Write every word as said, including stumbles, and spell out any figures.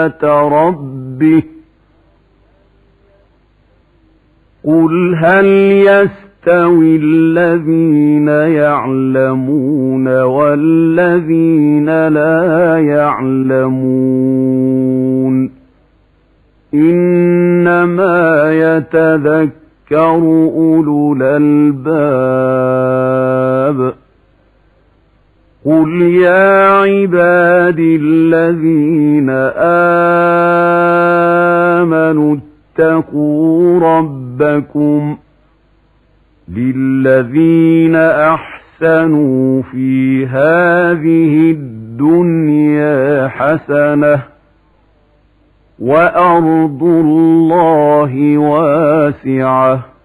ربه قل هل يستوي الذين يعلمون والذين لا يعلمون إنما يتذكر أولو الألباب قل يا عبادي الذين آمنوا اتقوا ربكم للذين أحسنوا في هذه الدنيا حسنة وأرض الله واسعة